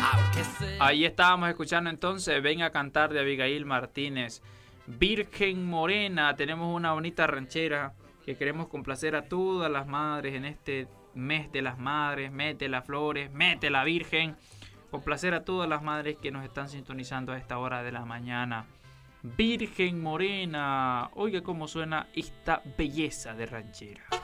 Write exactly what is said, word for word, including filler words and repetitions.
Ahí estábamos escuchando entonces Ven a cantar de Abigail Martínez. Virgen Morena, tenemos una bonita ranchera que queremos complacer a todas las madres en este mes de las madres. Mete las flores, mete la Virgen. Complacer a todas las madres que nos están sintonizando a esta hora de la mañana. Virgen Morena, oiga cómo suena esta belleza de ranchera.